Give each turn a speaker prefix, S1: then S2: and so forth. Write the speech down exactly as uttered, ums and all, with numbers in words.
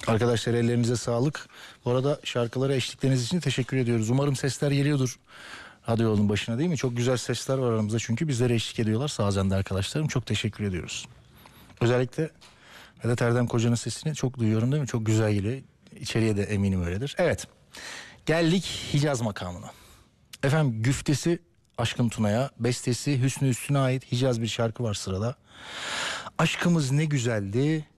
S1: Arkadaşlar ellerinize sağlık. Bu arada şarkılara eşlikleriniz için teşekkür ediyoruz. Umarım sesler geliyordur radyo yolunun başına, değil mi? Çok güzel sesler var aramızda çünkü bizlere eşlik ediyorlar sağzen de arkadaşlarım. Çok teşekkür ediyoruz. Özellikle Vedat Erdem Koca'nın sesini çok duyuyorum, değil mi? Çok güzel geliyor. İçeriye de eminim öyledir. Evet. Geldik Hicaz makamına. Efendim güftesi Aşkın Tuna'ya, bestesi Hüsnü Üstün'e ait Hicaz bir şarkı var sırada. Aşkımız ne güzeldi,